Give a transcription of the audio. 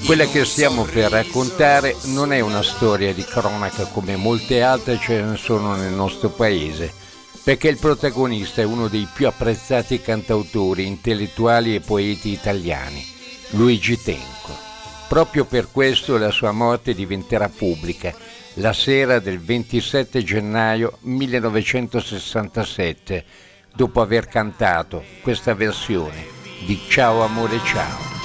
Quella che stiamo per raccontare non è una storia di cronaca come molte altre ce ne sono nel nostro paese, perché il protagonista è uno dei più apprezzati cantautori, intellettuali e poeti italiani, Luigi Tenco. Proprio per questo la sua morte diventerà pubblica la sera del 27 gennaio 1967, dopo aver cantato questa versione di Ciao amore ciao.